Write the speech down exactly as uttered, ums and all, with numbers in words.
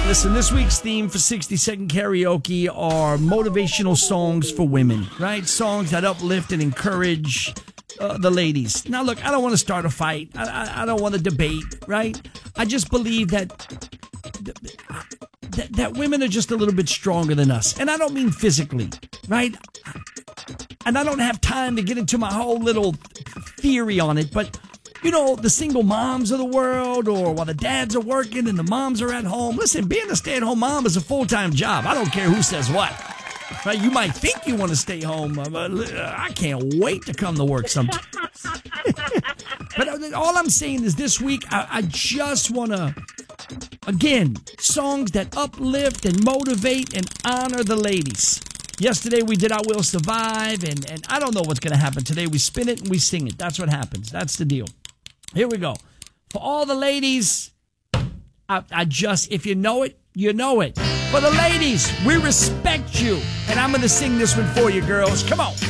Listen, this week's theme for sixty second karaoke are motivational songs for women, right? Songs that uplift and encourage uh, the ladies. Now, look, I don't want to start a fight. I, I, I don't want to debate, right? I just believe that, that that women are just a little bit stronger than us. And I don't mean physically, right? And I don't have time to get into my whole little theory on it, but you know, the single moms of the world, or while the dads are working and the moms are at home. Listen, being a stay-at-home mom is a full-time job. I don't care who says what. Right? You might think you want to stay home, but I can't wait to come to work sometimes. But all I'm saying is this week, I, I just want to, again, songs that uplift and motivate and honor the ladies. Yesterday we did I Will Survive, and, and I don't know what's going to happen today. We spin it and we sing it. That's what happens. That's the deal. Here we go. For all the ladies, I, I just, if you know it, you know it. For the ladies, we respect you. And I'm going to sing this one for you, girls. Come on.